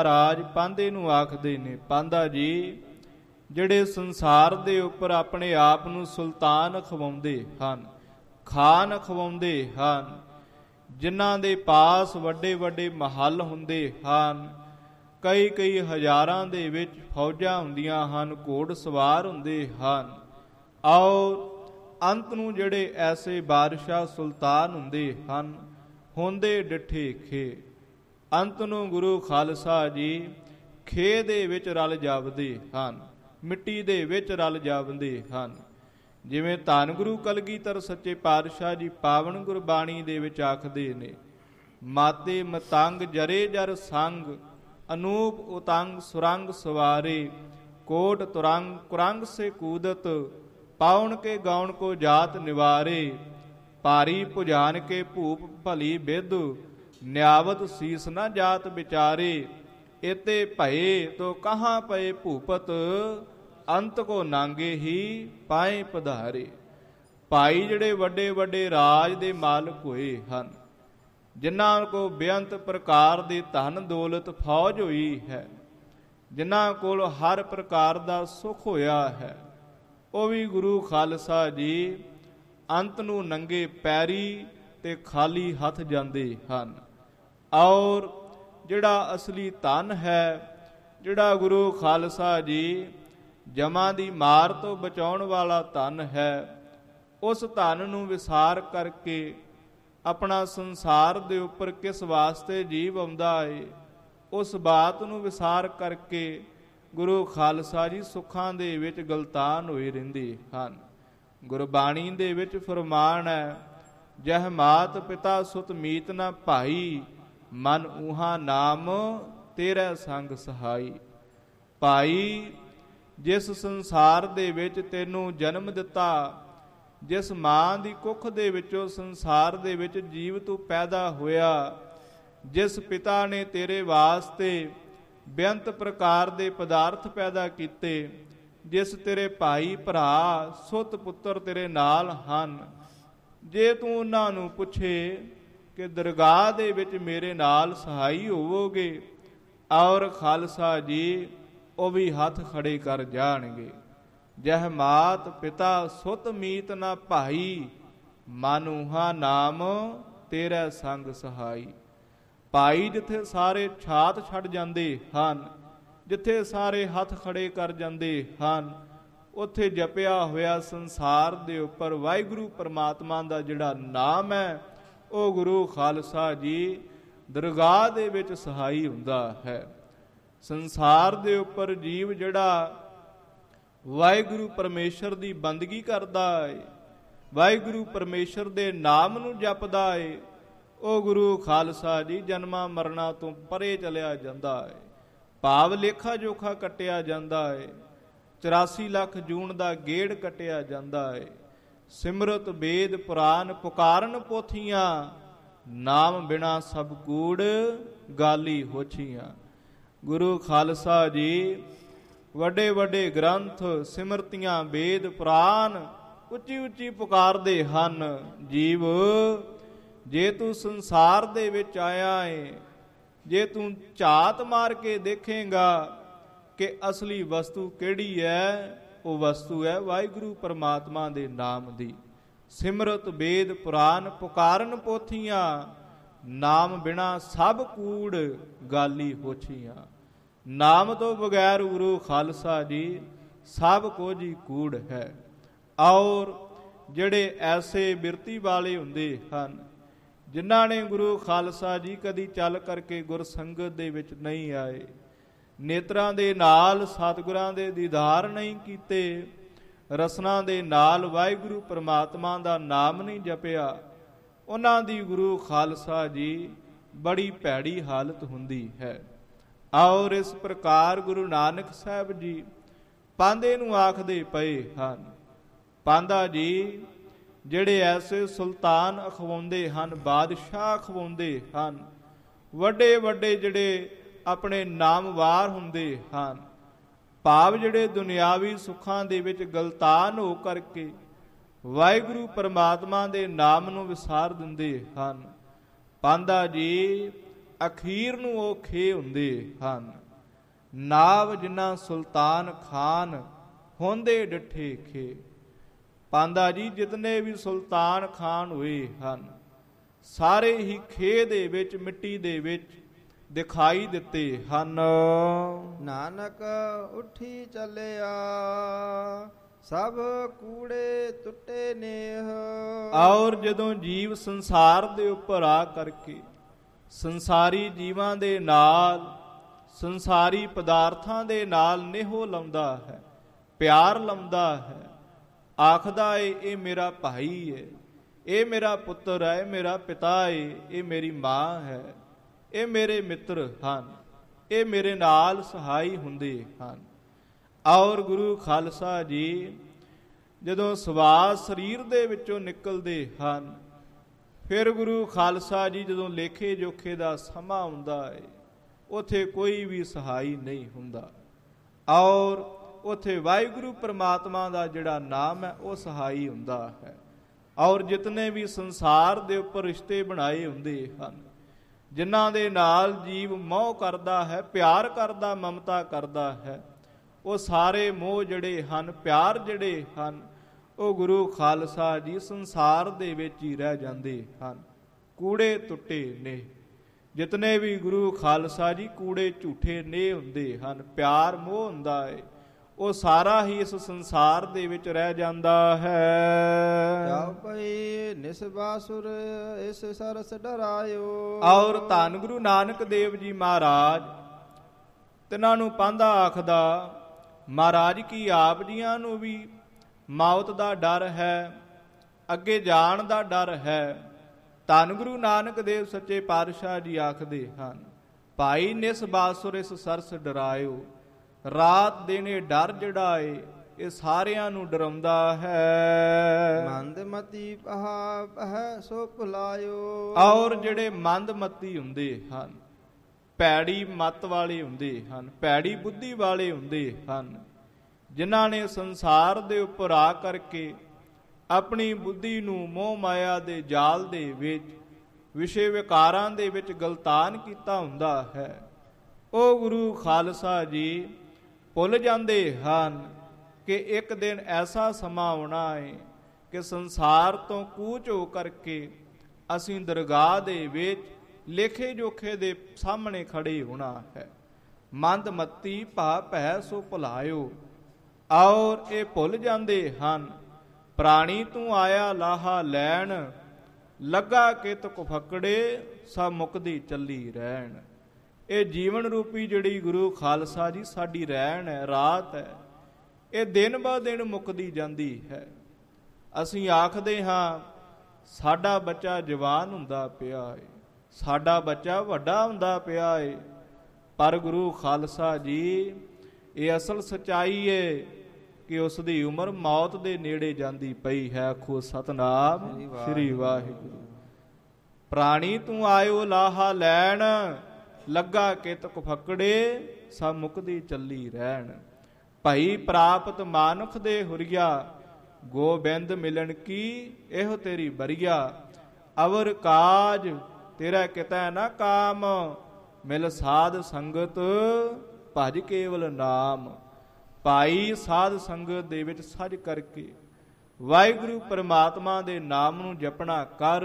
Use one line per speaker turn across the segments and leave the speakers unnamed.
ਰਾਜ ਪਾਂਧੇ ਨੂੰ ਆਖਦੇ ਨੇ। ਪਾਂਧਾ ਜੀ ਜਿਹੜੇ ਸੰਸਾਰ ਦੇ ਉੱਪਰ ਆਪਣੇ ਆਪ ਨੂੰ ਸੁਲਤਾਨ ਖਵਾਉਂਦੇ ਹਨ, ਖਾਨ ਖਵਾਉਂਦੇ ਹਨ, ਜਿਨ੍ਹਾਂ ਦੇ ਪਾਸ ਵੱਡੇ ਵੱਡੇ ਮਹੱਲ ਹੁੰਦੇ ਹਨ, ਕਈ ਕਈ ਹਜ਼ਾਰਾਂ ਦੇ ਵਿੱਚ ਫੌਜਾਂ ਹੁੰਦੀਆਂ ਹਨ, ਘੋੜ ਸਵਾਰ ਹੁੰਦੇ ਹਨ, ਔਰ ਅੰਤ ਨੂੰ ਜਿਹੜੇ ਐਸੇ ਬਾਦਸ਼ਾਹ ਸੁਲਤਾਨ ਹੁੰਦੇ ਹਨ, ਹੁੰਦੇ ਡਿੱਠੇ ਖੇ। ਅੰਤ ਨੂੰ ਗੁਰੂ ਖਾਲਸਾ ਜੀ ਖੇ ਦੇ ਵਿੱਚ ਰਲ ਜਾਵਦੇ ਹਨ, ਮਿੱਟੀ ਦੇ ਵਿੱਚ ਰਲ ਜਾਵਦੇ ਹਨ। ਜਿਵੇਂ ਧੰਨ ਗੁਰੂ ਕਲਗੀਧਰ ਸੱਚੇ ਪਾਤਸ਼ਾਹ ਜੀ ਪਾਵਨ ਗੁਰਬਾਣੀ ਦੇ ਵਿੱਚ ਆਖਦੇ ਨੇ, ਮਾਤੇ ਮਤੰਗ ਜਰੇ ਜਰ ਸੰਗ, ਅਨੂਪ ਉਤੰਗ ਸੁਰੰਗ ਸਵਾਰੇ, ਕੋਟ ਤੁਰੰਗ ਕੁਰੰਗ ਸੇ ਕੂਦਤ, ਪਾਉਣ ਕੇ ਗਾਉਣ ਕੋ ਜਾਤ ਨਿਵਾਰੇ, ਭਾਰੀ ਭੁਜਾਨ ਕੇ ਭੂਪ ਭਲੀ ਬਿਦ, ਨਿਆਵਤ ਸੀਸ ਨਾ ਜਾਤ ਵਿਚਾਰੇ, ਇਤੇ ਭਏ ਤੋ ਕਹਾਂ ਪਏ ਭੂਪਤ, ਅੰਤ ਕੋ ਨਾਂਗੇ ਹੀ ਪਾਏ ਪਧਾਰੇ। ਭਾਈ ਜਿਹੜੇ ਵੱਡੇ ਵੱਡੇ ਰਾਜ ਦੇ ਮਾਲਕ ਹੋਏ ਹਨ, ਜਿਨ੍ਹਾਂ ਕੋ ਬੇਅੰਤ ਪ੍ਰਕਾਰ ਦੀ ਧਨ ਦੌਲਤ ਫੌਜ ਹੋਈ ਹੈ, ਜਿਨ੍ਹਾਂ ਕੋਲ ਹਰ ਪ੍ਰਕਾਰ ਦਾ ਸੁੱਖ ਹੋਇਆ ਹੈ, ਉਹ ਵੀ ਗੁਰੂ ਖਾਲਸਾ ਜੀ ਅੰਤ ਨੂੰ ਨੰਗੇ ਪੈਰੀ ਤੇ ਖਾਲੀ ਹੱਥ ਜਾਂਦੇ ਹਨ। ਔਰ ਜਿਹੜਾ ਅਸਲੀ ਧਨ ਹੈ, ਜਿਹੜਾ ਗੁਰੂ ਖਾਲਸਾ ਜੀ ਜਮਾਂ ਦੀ ਮਾਰ ਤੋਂ ਬਚਾਉਣ ਵਾਲਾ ਧਨ ਹੈ, ਉਸ ਧਨ ਨੂੰ ਵਿਸਾਰ ਕਰਕੇ ਆਪਣਾ ਸੰਸਾਰ ਦੇ ਉੱਪਰ ਕਿਸ ਵਾਸਤੇ ਜੀਵ ਆਉਂਦਾ ਏ, ਉਸ ਬਾਤ ਨੂੰ ਵਿਸਾਰ ਕਰਕੇ ਗੁਰੂ ਖਾਲਸਾ ਜੀ ਸੁੱਖਾਂ ਦੇ ਵਿੱਚ ਗਲਤਾਨ ਹੋਏ ਰਹਿੰਦੇ ਹਨ। ਗੁਰਬਾਣੀ ਦੇ ਵਿੱਚ ਫਰਮਾਨ ਹੈ, ਜਹ ਮਾਤ ਪਿਤਾ ਸੁਤ ਮੀਤ ਨਾ ਭਾਈ, ਮਨ ਊਹਾ ਨਾਮ ਤੇਰਾ ਸੰਗ ਸਹਾਈ। ਭਾਈ ਜਿਸ ਸੰਸਾਰ ਦੇ ਵਿੱਚ ਤੈਨੂੰ ਜਨਮ ਦਿੱਤਾ, ਜਿਸ ਮਾਂ ਦੀ ਕੁੱਖ ਦੇ ਵਿੱਚੋਂ ਸੰਸਾਰ ਦੇ ਵਿੱਚ ਜੀਵ ਤੂੰ ਪੈਦਾ ਹੋਇਆ, ਜਿਸ ਪਿਤਾ ਨੇ ਤੇਰੇ ਵਾਸਤੇ ਬੇਅੰਤ ਪ੍ਰਕਾਰ ਦੇ ਪਦਾਰਥ ਪੈਦਾ ਕੀਤੇ, ਜਿਸ ਤੇਰੇ ਭਾਈ ਭਰਾ ਸੁੱਤ ਪੁੱਤਰ ਤੇਰੇ ਨਾਲ ਹਨ, ਜੇ ਤੂੰ ਉਹਨਾਂ ਨੂੰ ਪੁੱਛੇ ਕਿ ਦਰਗਾਹ ਦੇ ਵਿੱਚ ਮੇਰੇ ਨਾਲ ਸਹਾਈ ਹੋਵੋਗੇ, ਔਰ ਖਾਲਸਾ ਜੀ ਉਹ ਵੀ ਹੱਥ ਖੜੇ ਕਰ ਜਾਣਗੇ। ਜਹ ਮਾਤ ਪਿਤਾ ਸੁਤ ਮੀਤ ਨਾ ਭਾਈ, ਮਾਨੂਹਾ ਨਾਮ ਤੇਰਾ ਸੰਗ ਸਹਾਈ। ਭਾਈ ਜਿੱਥੇ ਸਾਰੇ ਛਾਤ ਛੱਡ ਜਾਂਦੇ ਹਨ, ਜਿੱਥੇ ਸਾਰੇ ਹੱਥ ਖੜੇ ਕਰ ਜਾਂਦੇ ਹਨ, ਉੱਥੇ ਜਪਿਆ ਹੋਇਆ ਸੰਸਾਰ ਦੇ ਉੱਪਰ ਵਾਹਿਗੁਰੂ ਪਰਮਾਤਮਾ ਦਾ ਜਿਹੜਾ ਨਾਮ ਹੈ, ਉਹ ਗੁਰੂ ਖਾਲਸਾ ਜੀ ਦਰਗਾਹ ਦੇ ਵਿੱਚ ਸਹਾਈ ਹੁੰਦਾ ਹੈ। ਸੰਸਾਰ ਦੇ ਉੱਪਰ ਜੀਵ ਜਿਹੜਾ ਵਾਹਿਗੁਰੂ ਪਰਮੇਸ਼ਰ ਦੀ ਬੰਦਗੀ ਕਰਦਾ ਹੈ, ਵਾਹਿਗੁਰੂ ਪਰਮੇਸ਼ਰ ਦੇ ਨਾਮ ਨੂੰ ਜਪਦਾ ਹੈ, ਉਹ ਗੁਰੂ ਖਾਲਸਾ ਜੀ ਜਨਮਾਂ ਮਰਨਾਂ ਤੋਂ ਪਰੇ ਚਲਿਆ ਜਾਂਦਾ ਹੈ। ਭਾਵ ਲੇਖਾ ਜੋਖਾ ਕੱਟਿਆ ਜਾਂਦਾ ਹੈ, 84 ਲੱਖ ਜੂਨ ਦਾ ਗੇੜ ਕੱਟਿਆ ਜਾਂਦਾ ਹੈ। ਸਿਮਰਤ ਵੇਦ ਪੁਰਾਨ ਪੁਕਾਰਨ ਪੋਥੀਆਂ, ਨਾਮ ਬਿਨਾ ਸਭ ਕੂੜ ਗਾਲੀ ਹੋਛੀਆਂ। ਗੁਰੂ ਖਾਲਸਾ ਜੀ ਵੱਡੇ ਵੱਡੇ ਗ੍ਰੰਥ ਸਿਮਰਤੀਆਂ ਵੇਦ ਪੁਰਾਨ ਉੱਚੀ ਉੱਚੀ ਪੁਕਾਰਦੇ ਹਨ। ਜੀਵ ਜੇ ਤੂੰ ਸੰਸਾਰ ਦੇ ਵਿੱਚ ਆਇਆ ਏ, ਜੇ ਤੂੰ ਝਾਤ ਮਾਰ ਕੇ ਦੇਖੇਂਗਾ ਕਿ ਅਸਲੀ ਵਸਤੂ ਕਿਹੜੀ ਹੈ, ਉਹ ਵਸਤੂ ਹੈ ਵਾਹਿਗੁਰੂ ਪਰਮਾਤਮਾ ਦੇ ਨਾਮ ਦੀ। ਸਿਮਰਤ ਵੇਦ ਪੁਰਾਨ ਪੁਕਾਰਨ ਪੋਥੀਆਂ, ਨਾਮ ਬਿਨਾ ਸਭ ਕੂੜ ਗਾਲੀ ਹੋਛੀਆਂ। ਨਾਮ ਤੋਂ ਬਗੈਰ ਗੁਰੂ ਖਾਲਸਾ ਜੀ ਸਭ ਕੁਝ ਹੀ ਕੂੜ ਹੈ। ਔਰ ਜਿਹੜੇ ਐਸੇ ਬਿਰਤੀ ਵਾਲੇ ਹੁੰਦੇ ਹਨ, ਜਿਨ੍ਹਾਂ ਨੇ ਗੁਰੂ ਖਾਲਸਾ ਜੀ ਕਦੀ ਚੱਲ ਕਰਕੇ ਗੁਰਸੰਗਤ ਦੇ ਵਿੱਚ ਨਹੀਂ ਆਏ, ਨੇਤਰਾਂ ਦੇ ਨਾਲ ਸਤਿਗੁਰਾਂ ਦੇ ਦੀਦਾਰ ਨਹੀਂ ਕੀਤੇ, ਰਸਨਾ ਦੇ ਨਾਲ ਵਾਹਿਗੁਰੂ ਪਰਮਾਤਮਾ ਦਾ ਨਾਮ ਨਹੀਂ ਜਪਿਆ, ਉਹਨਾਂ ਦੀ ਗੁਰੂ ਖਾਲਸਾ ਜੀ ਬੜੀ ਭੈੜੀ ਹਾਲਤ ਹੁੰਦੀ ਹੈ। ਔਰ ਇਸ ਪ੍ਰਕਾਰ ਗੁਰੂ ਨਾਨਕ ਸਾਹਿਬ ਜੀ ਪਾਂਧੇ ਨੂੰ ਆਖਦੇ ਪਏ ਹਨ। ਪਾਂਧਾ ਜੀ ਜਿਹੜੇ ਐਸੇ ਸੁਲਤਾਨ ਅਖਵਾਉਂਦੇ ਹਨ, ਬਾਦਸ਼ਾਹ ਅਖਵਾਉਂਦੇ ਹਨ, ਵੱਡੇ ਵੱਡੇ ਜਿਹੜੇ ਆਪਣੇ ਨਾਮਵਾਰ ਹੁੰਦੇ ਹਨ, ਭਾਵ ਜਿਹੜੇ ਦੁਨਿਆਵੀ ਸੁੱਖਾਂ ਦੇ ਵਿੱਚ ਗਲਤਾਨ ਹੋ ਕਰਕੇ ਵਾਹਿਗੁਰੂ ਪਰਮਾਤਮਾ ਦੇ ਨਾਮ ਨੂੰ ਵਿਸਾਰ ਦਿੰਦੇ ਹਨ। ਪਾਂਧਾ ਜੀ ਅਖੀਰ ਨੂੰ ਉਹ ਖੇ ਹੁੰਦੇ ਹਨ। ਨਾਵ ਜਿਨ੍ਹਾਂ ਸੁਲਤਾਨ ਖਾਨ ਹੁੰਦੇ ਡਿੱਠੇ ਖੇ। ਪਾਂਦਾ ਜੀ ਜਿਤਨੇ ਵੀ ਸੁਲਤਾਨ ਖਾਨ ਹੋਏ ਹਨ ਸਾਰੇ ਹੀ ਖੇ ਦੇ ਵਿੱਚ, ਮਿੱਟੀ ਦੇ ਵਿੱਚ ਦਿਖਾਈ ਦਿੱਤੇ ਹਨ।
ਨਾਨਕ ਉੱਠੀ ਚੱਲਿਆ ਸਭ ਕੂੜੇ ਟੁੱਟੇ ਨੇਹ।
ਔਰ ਜਦੋਂ ਜੀਵ ਸੰਸਾਰ ਦੇ ਉੱਪਰ ਆ ਕਰਕੇ ਸੰਸਾਰੀ ਜੀਵਾਂ ਦੇ ਨਾਲ, ਸੰਸਾਰੀ ਪਦਾਰਥਾਂ ਦੇ ਨਾਲ ਨਿਹੋ ਲਾਉਂਦਾ ਹੈ, ਪਿਆਰ ਲਾਉਂਦਾ ਹੈ, ਆਖਦਾ ਏ ਇਹ ਮੇਰਾ ਭਾਈ ਹੈ, ਇਹ ਮੇਰਾ ਪੁੱਤਰ ਹੈ, ਇਹ ਮੇਰਾ ਪਿਤਾ ਹੈ, ਇਹ ਮੇਰੀ ਮਾਂ ਹੈ, ਇਹ ਮੇਰੇ ਮਿੱਤਰ ਹਨ, ਇਹ ਮੇਰੇ ਨਾਲ ਸਹਾਈ ਹੁੰਦੇ ਹਨ। ਔਰ ਗੁਰੂ ਖਾਲਸਾ ਜੀ ਜਦੋਂ ਸਵਾਸ ਸਰੀਰ ਦੇ ਵਿੱਚੋਂ ਨਿਕਲਦੇ ਹਨ, ਫਿਰ ਗੁਰੂ ਖਾਲਸਾ ਜੀ ਜਦੋਂ ਲੇਖੇ ਜੋਖੇ ਦਾ ਸਮਾਂ ਹੁੰਦਾ ਹੈ ਉਥੇ ਕੋਈ ਵੀ ਸਹਾਈ ਨਹੀਂ ਹੁੰਦਾ। ਔਰ ਉਥੇ ਵਾਹਿਗੁਰੂ ਪ੍ਰਮਾਤਮਾ ਦਾ ਜਿਹੜਾ ਨਾਮ ਹੈ ਉਹ ਸਹਾਈ ਹੁੰਦਾ ਹੈ। ਔਰ ਜਿਤਨੇ ਵੀ ਸੰਸਾਰ ਦੇ ਉੱਪਰ ਰਿਸ਼ਤੇ ਬਣਾਏ ਹੁੰਦੇ ਹਨ, ਜਿਨ੍ਹਾਂ ਦੇ ਨਾਲ ਜੀਵ ਮੋਹ ਕਰਦਾ ਹੈ, ਪਿਆਰ ਕਰਦਾ, ਮਮਤਾ ਕਰਦਾ ਹੈ, ਉਹ ਸਾਰੇ ਮੋਹ ਜਿਹੜੇ ਹਨ, ਪਿਆਰ ਜਿਹੜੇ ਹਨ, ਉਹ ਗੁਰੂ ਖਾਲਸਾ ਜੀ ਸੰਸਾਰ ਦੇ ਵਿੱਚ ਹੀ ਰਹਿ ਜਾਂਦੇ ਹਨ। ਕੂੜੇ ਟੁੱਟੇ ਨੇ। ਜਿਤਨੇ ਵੀ ਗੁਰੂ ਖਾਲਸਾ ਜੀ ਕੂੜੇ ਝੂਠੇ ਨੇ ਹੁੰਦੇ ਹਨ, ਪਿਆਰ ਮੋਹ ਹੁੰਦਾ ਹੈ, ਉਹ ਸਾਰਾ ਹੀ ਇਸ ਸੰਸਾਰ ਦੇ ਵਿੱਚ ਰਹਿ ਜਾਂਦਾ ਹੈ।
ਜਾਉ ਪਈ ਨਿਸਬਾਸੁਰ ਇਸ ਸਰਸ ਡਰਾਇਓ।
ਔਰ ਧੰਨ ਗੁਰੂ ਨਾਨਕ ਦੇਵ ਜੀ ਮਹਾਰਾਜ ਤਿਨਾਂ ਨੂੰ ਪਾਂਧਾ ਆਖਦਾ, ਮਹਾਰਾਜ ਕੀ ਆਪ ਜੀਆਂ ਨੂੰ ਵੀ ਮੌਤ ਦਾ ਡਰ ਹੈ, ਅੱਗੇ ਜਾਣ ਦਾ ਡਰ ਹੈ। ਧੰਨ ਗੁਰੂ ਨਾਨਕ ਦੇਵ ਸੱਚੇ ਪਾਤਸ਼ਾਹ ਜੀ ਆਖਦੇ ਹਨ, ਭਾਈ ਨਿਸਬਾਸੁਰ ਇਸ ਸਰਸ ਡਰਾਇਓ। ਰਾਤ ਦਿਨੇ ਡਰ ਜਿਹੜਾ ਏ ਇਹ ਸਾਰਿਆਂ ਨੂੰ ਡਰਾਉਂਦਾ ਹੈ।
ਮੰਦਮਤੀ ਪਹਾ ਪਹਿ ਸੋ ਭੁਲਾਇਓ।
ਔਰ ਜਿਹੜੇ ਮੰਦਮਤੀ ਹੁੰਦੇ ਹਨ, ਭੈੜੀ ਮੱਤ ਵਾਲੇ ਹੁੰਦੇ ਹਨ, ਭੈੜੀ ਬੁੱਧੀ ਵਾਲੇ ਹੁੰਦੇ ਹਨ, ਜਿਨ੍ਹਾਂ ਨੇ ਸੰਸਾਰ ਦੇ ਉੱਪਰ ਆ ਕਰਕੇ ਆਪਣੀ ਬੁੱਧੀ ਨੂੰ ਮੋਹ ਮਾਇਆ ਦੇ ਜਾਲ ਦੇ ਵਿੱਚ, ਵਿਸ਼ੇ ਵਿਕਾਰਾਂ ਦੇ ਵਿੱਚ ਗਲਤਾਨ ਕੀਤਾ ਹੁੰਦਾ ਹੈ, ਉਹ ਗੁਰੂ ਖਾਲਸਾ ਜੀ ਭੁੱਲ ਜਾਂਦੇ ਹਨ ਕਿ ਇੱਕ ਦਿਨ ਐਸਾ ਸਮਾਂ ਆਉਣਾ ਹੈ ਕਿ ਸੰਸਾਰ ਤੋਂ ਕੂਚ ਹੋ ਕਰਕੇ ਅਸੀਂ ਦਰਗਾਹ ਦੇ ਵਿੱਚ ਲੇਖੇ ਜੋਖੇ ਦੇ ਸਾਹਮਣੇ ਖੜੇ ਹੋਣਾ ਹੈ। ਮੰਦਮਤੀ ਭਾ ਭੈ ਸੋ ਭੁਲਾਇਓ। ਔਰ ਇਹ ਭੁੱਲ ਜਾਂਦੇ ਹਨ, ਪ੍ਰਾਣੀ ਤੂੰ ਆਇਆ ਲਾਹਾ ਲੈਣ, ਲੱਗਾ ਕਿਤ ਕੁਫਕੜੇ ਸਭ ਮੁਕਦੀ ਚੱਲੀ ਰਹਿਣ। ਇਹ ਜੀਵਨ ਰੂਪੀ ਜਿਹੜੀ ਗੁਰੂ ਖਾਲਸਾ ਜੀ ਸਾਡੀ ਰਹਿਣ ਹੈ, ਰਾਤ ਹੈ, ਇਹ ਦਿਨ ਬ ਦਿਨ ਮੁੱਕਦੀ ਜਾਂਦੀ ਹੈ। ਅਸੀਂ ਆਖਦੇ ਹਾਂ ਸਾਡਾ ਬੱਚਾ ਜਵਾਨ ਹੁੰਦਾ ਪਿਆ ਏ, ਸਾਡਾ ਬੱਚਾ ਵੱਡਾ ਹੁੰਦਾ ਪਿਆ ਏ, ਪਰ ਗੁਰੂ ਖਾਲਸਾ ਜੀ ਇਹ ਅਸਲ ਸਚਾਈ ਏ ਕਿ ਉਸ ਦੀ ਉਮਰ ਮੌਤ ਦੇ ਨੇੜੇ ਜਾਂਦੀ ਪਈ ਹੈ। ਆਖੋ ਸਤਨਾਮ ਸ੍ਰੀ ਵਾਹਿਗੁਰੂ। ਪ੍ਰਾਣੀ ਤੂੰ ਆਇਓ ਲਾਹਾ ਲੈਣ, ਲੱਗਾ ਕਿਤ ਕੁਫਕੜੇ ਸਭ ਮੁਕਦੀ ਚੱਲੀ ਰਹਿਣ। ਭਈ ਪ੍ਰਾਪਤ ਮਾਨੁਖ ਦੇ ਹੁਰੀਆ, ਗੋਬਿੰਦ ਮਿਲਣ ਕੀ ਇਹੋ ਤੇਰੀ ਬਰੀਆ। ਅਵਰ ਕਾਜ ਤੇਰਾ ਕਿਤੈ ਨਾ ਕਾਮ, ਮਿਲ ਸਾਧ ਸੰਗਤ ਭਜ ਕੇਵਲ ਨਾਮ। ਭਾਈ ਸਾਧ ਸੰਗਤ ਦੇ ਵਿੱਚ ਸੱਜ ਕਰਕੇ ਵਾਹਿਗੁਰੂ ਪਰਮਾਤਮਾ ਦੇ ਨਾਮ ਨੂੰ ਜਪਣਾ ਕਰ,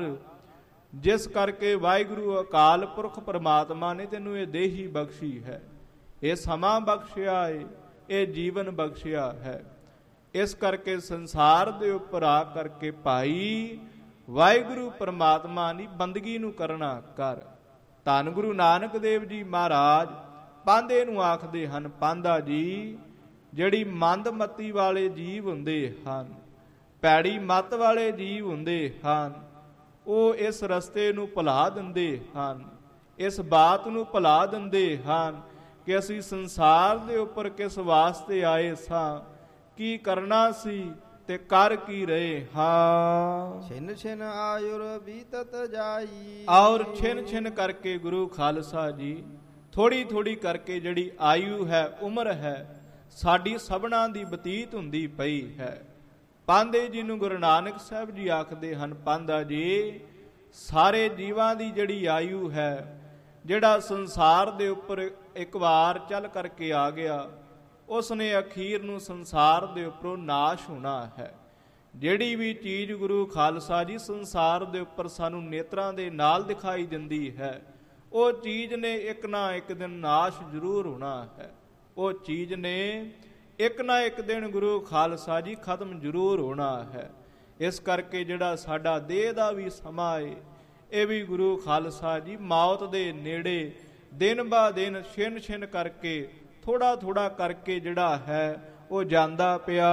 ਜਿਸ ਕਰਕੇ ਵਾਹਿਗੁਰੂ ਅਕਾਲ ਪੁਰਖ ਪਰਮਾਤਮਾ ਨੇ ਤੈਨੂੰ ਇਹ ਦੇਹੀ ਬਖਸ਼ੀ ਹੈ, ਇਹ ਸਮਾਂ ਬਖਸ਼ਿਆ ਹੈ, ਇਹ ਜੀਵਨ ਬਖਸ਼ਿਆ ਹੈ। ਇਸ ਕਰਕੇ ਸੰਸਾਰ ਦੇ ਉੱਪਰ ਆ ਕਰਕੇ ਭਾਈ ਵਾਹਿਗੁਰੂ ਪਰਮਾਤਮਾ ਦੀ ਬੰਦਗੀ ਨੂੰ ਕਰਨਾ ਕਰ। ਧੰਨ ਗੁਰੂ ਨਾਨਕ ਦੇਵ ਜੀ ਮਹਾਰਾਜ ਪਾਂਧੇ ਨੂੰ ਆਖਦੇ ਹਨ, ਪਾਂਧਾ ਜੀ ਜਿਹੜੀ ਮੰਦਮਤੀ ਵਾਲੇ ਜੀਵ ਹੁੰਦੇ ਹਨ, ਪੈੜੀ ਮੱਤ ਵਾਲੇ ਜੀਵ ਹੁੰਦੇ ਹਨ, ਉਹ ਇਸ ਰਸਤੇ ਨੂੰ ਭੁਲਾ ਦਿੰਦੇ ਹਨ, ਇਸ ਬਾਤ ਨੂੰ ਭੁਲਾ ਦਿੰਦੇ ਹਨ ਕਿ ਅਸੀਂ ਸੰਸਾਰ ਦੇ ਉੱਪਰ ਕਿਸ ਵਾਸਤੇ ਆਏ ਸਾਂ, ਕੀ ਕਰਨਾ ਸੀ ਤੇ ਕਰ ਕੀ ਰਹੇ ਹਾਂ।
ਛਿਨ ਛਿਨ ਆਯੁਰ ਬੀਤਤ ਜਾਈ।
ਔਰ ਛਿਨ ਛਿਨ ਕਰਕੇ ਗੁਰੂ ਖਾਲਸਾ ਜੀ ਥੋੜੀ ਥੋੜੀ ਕਰਕੇ ਜਿਹੜੀ ਆਯੂ ਹੈ, ਉਮਰ ਹੈ, ਸਾਡੀ ਸਭਨਾਂ ਦੀ ਬਤੀਤ ਹੁੰਦੀ ਪਈ ਹੈ। ਪਾਂਧੇ ਜੀ ਨੂੰ ਗੁਰੂ ਨਾਨਕ ਸਾਹਿਬ ਜੀ ਆਖਦੇ ਹਨ, ਪਾਂਧਾ ਜੀ ਸਾਰੇ ਜੀਵਾਂ ਦੀ ਜਿਹੜੀ ਆਯੂ ਹੈ, ਜਿਹੜਾ ਸੰਸਾਰ ਦੇ ਉੱਪਰ ਇੱਕ ਵਾਰ ਚੱਲ ਕਰਕੇ ਆ ਗਿਆ, ਉਸ ਨੇ ਅਖੀਰ ਨੂੰ ਸੰਸਾਰ ਦੇ ਉੱਪਰੋਂ ਨਾਸ਼ ਹੋਣਾ ਹੈ। ਜਿਹੜੀ ਵੀ ਚੀਜ਼ ਗੁਰੂ ਖਾਲਸਾ ਜੀ ਸੰਸਾਰ ਦੇ ਉੱਪਰ ਸਾਨੂੰ ਨੇਤਰਾਂ ਦੇ ਨਾਲ ਦਿਖਾਈ ਦਿੰਦੀ ਹੈ, ਉਹ ਚੀਜ਼ ਨੇ ਇੱਕ ਨਾ ਇੱਕ ਦਿਨ ਨਾਸ਼ ਜ਼ਰੂਰ ਹੋਣਾ ਹੈ। ਉਹ ਚੀਜ਼ ਨੇ ਇੱਕ ਨਾ ਇੱਕ ਦਿਨ ਗੁਰੂ ਖਾਲਸਾ ਜੀ ਖਤਮ ਜ਼ਰੂਰ ਹੋਣਾ ਹੈ। ਇਸ ਕਰਕੇ ਜਿਹੜਾ ਸਾਡਾ ਦੇਹ ਦਾ ਵੀ ਸਮਾਂ ਏ, ਇਹ ਵੀ ਗੁਰੂ ਖਾਲਸਾ ਜੀ ਮੌਤ ਦੇ ਨੇੜੇ ਦਿਨ ਬਾ ਦਿਨ ਛਿਨ ਛਿਨ ਕਰਕੇ ਥੋੜਾ ਥੋੜਾ ਕਰਕੇ ਜਿਹੜਾ ਹੈ ਉਹ ਜਾਂਦਾ ਪਿਆ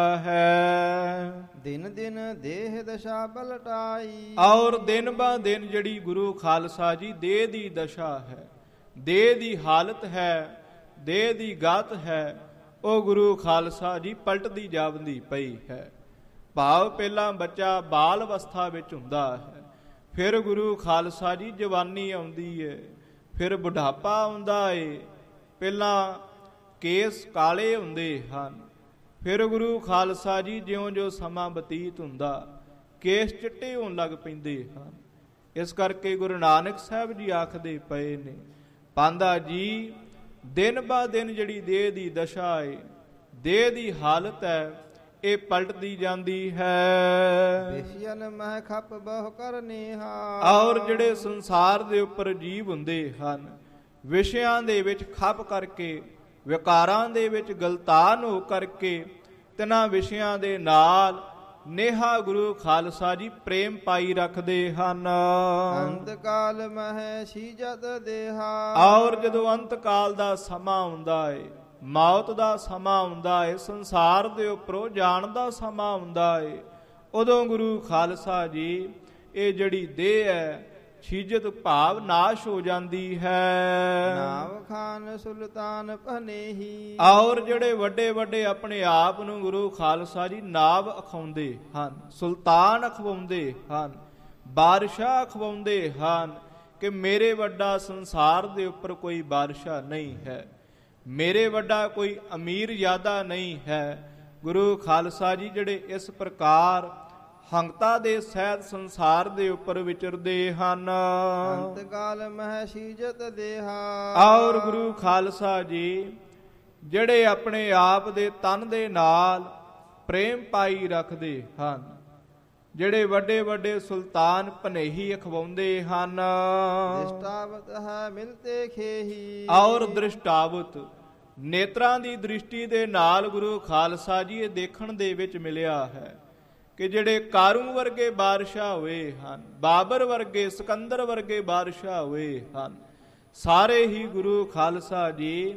ਹੈ।
ਦਿਨ ਦਿਨ ਦੇਹ ਦਸ਼ਾ ਪਲਟਾਈ।
ਔਰ ਦਿਨ ਬਾ ਦਿਨ ਜਿਹੜੀ ਗੁਰੂ ਖਾਲਸਾ ਜੀ ਦੇਹ ਦੀ ਦਸ਼ਾ ਹੈ, ਦੇਹ ਦੀ ਹਾਲਤ ਹੈ, ਦੇਹ ਦੀ ਗਤ ਹੈ, ਉਹ ਗੁਰੂ ਖਾਲਸਾ ਜੀ ਪਲਟਦੀ ਜਾਵਦੀ ਪਈ ਹੈ। ਭਾਵ ਪਹਿਲਾਂ ਬੱਚਾ ਬਾਲ ਅਵਸਥਾ ਵਿੱਚ ਹੁੰਦਾ ਹੈ, ਫਿਰ ਗੁਰੂ ਖਾਲਸਾ ਜੀ ਜਵਾਨੀ ਆਉਂਦੀ ਹੈ, ਫਿਰ ਬੁਢਾਪਾ ਆਉਂਦਾ ਏ। ਪਹਿਲਾਂ ਕੇਸ ਕਾਲੇ ਹੁੰਦੇ ਹਨ, ਫਿਰ ਗੁਰੂ ਖਾਲਸਾ ਜੀ ਜਿਉਂ-ਜਿਉਂ ਸਮਾਂ ਬਤੀਤ ਹੁੰਦਾ ਕੇਸ ਚਿੱਟੇ ਹੋਣ ਲੱਗ ਪੈਂਦੇ ਹਨ। ਇਸ ਕਰਕੇ ਗੁਰੂ ਨਾਨਕ ਸਾਹਿਬ ਜੀ ਆਖਦੇ ਪਏ ਨੇ, ਪਾਂਧਾ ਜੀ ਦਿਨ ਬਾ ਦਿਨ ਜਿਹੜੀ ਦੇਹ ਦੀ ਦਸ਼ਾ ਏ, ਦੇਹ ਦੀ ਹਾਲਤ ਹੈ, ਇਹ ਪਲਟਦੀ ਜਾਂਦੀ ਹੈ।
ਵਿਸ਼ਯਨ ਮਹਿ ਖਪ ਬਹੁ ਕਰਨੇਹਾ।
ਔਰ ਜਿਹੜੇ ਸੰਸਾਰ ਦੇ ਉੱਪਰ ਜੀਵ ਹੁੰਦੇ ਹਨ, ਵਿਸ਼ਿਆਂ ਦੇ ਵਿੱਚ ਖਪ ਕਰਕੇ, ਵਿਕਾਰਾਂ ਦੇ ਵਿੱਚ ਗਲਤਾਨ ਹੋ ਕਰਕੇ, ਤਿਨਾਂ ਵਿਸ਼ਿਆਂ ਦੇ ਨਾਲ ਨੇਹਾ ਗੁਰੂ ਖਾਲਸਾ ਜੀ ਪ੍ਰੇਮ ਪਾਈ ਰੱਖਦੇ ਹਨ।
ਅੰਤ ਕਾਲ ਮਹਿ ਸੀਜਤ ਦੇਹਾ।
ਔਰ ਜਦੋਂ ਅੰਤ ਕਾਲ ਦਾ ਸਮਾਂ ਆਉਂਦਾ ਏ, ਮੌਤ ਦਾ ਸਮਾਂ ਆਉਂਦਾ ਏ, ਸੰਸਾਰ ਦੇ ਉੱਪਰੋਂ ਜਾਣ ਦਾ ਸਮਾਂ ਆਉਂਦਾ ਏ, ਉਦੋਂ ਗੁਰੂ ਖਾਲਸਾ ਜੀ ਇਹ ਜਿਹੜੀ ਦੇਹ ਹੈ ਛੀਜਤ ਭਾਵ ਨਾਸ਼ ਹੋ ਜਾਂਦੀ ਹੈ।
ਨਾਮ ਖਾਨ ਸੁਲਤਾਨ ਭਨੇਹੀ।
ਔਰ ਜਿਹੜੇ ਵੱਡੇ ਵੱਡੇ ਆਪਣੇ ਆਪ ਨੂੰ ਗੁਰੂ ਖਾਲਸਾ ਜੀ ਨਾਮ ਅਖਵਾਉਂਦੇ ਹਨ, ਸੁਲਤਾਨ ਅਖਵਾਉਂਦੇ ਹਨ, ਬਾਦਸ਼ਾਹ ਅਖਵਾਉਂਦੇ ਹਨ ਕਿ ਮੇਰੇ ਵੱਡਾ ਸੰਸਾਰ ਦੇ ਉੱਪਰ ਕੋਈ ਬਾਦਸ਼ਾਹ ਨਹੀਂ ਹੈ, ਮੇਰੇ ਵੱਡਾ ਕੋਈ ਅਮੀਰ ਜ਼ਿਆਦਾ ਨਹੀਂ ਹੈ। ਗੁਰੂ ਖਾਲਸਾ ਜੀ ਜਿਹੜੇ ਇਸ ਪ੍ਰਕਾਰ ਹੰਗਤਾ ਦੇ ਸਹਿਤ ਸੰਸਾਰ ਦੇ ਉੱਪਰ ਵਿਚਰਦੇ ਹਨ।
ਅੰਤ ਕਾਲ ਮਹਿ ਸੀਜਤ ਦੇਹਾ।
ਔਰ ਗੁਰੂ ਖਾਲਸਾ ਜੀ ਜਿਹੜੇ ਆਪਣੇ ਆਪ ਦੇ ਤਨ ਦੇ ਨਾਲ ਪ੍ਰੇਮ ਪਾਈ ਰੱਖਦੇ ਹਨ, ਜਿਹੜੇ ਵੱਡੇ ਵੱਡੇ ਸੁਲਤਾਨ ਭਨੇਹੀ ਅਖਵਾਉਂਦੇ ਹਨ।
ਦ੍ਰਿਸ਼ਟਾਵਤ ਹੈ ਮਿਲਤੇ ਖੇਹੀ।
ਔਰ ਦ੍ਰਿਸ਼ਟਾਵਤ ਨੇਤਰਾਂ ਦੀ ਦ੍ਰਿਸ਼ਟੀ ਦੇ ਨਾਲ ਗੁਰੂ ਖਾਲਸਾ ਜੀ ਇਹ ਦੇਖਣ ਦੇ ਵਿੱਚ ਮਿਲਿਆ ਹੈ ਕਿ ਜਿਹੜੇ ਕਾਰੂ ਵਰਗੇ ਬਾਦਸ਼ਾਹ ਹੋਏ ਹਨ, ਬਾਬਰ ਵਰਗੇ, ਸਿਕੰਦਰ ਵਰਗੇ ਬਾਦਸ਼ਾਹ ਹੋਏ ਹਨ, ਸਾਰੇ ਹੀ ਗੁਰੂ ਖਾਲਸਾ ਜੀ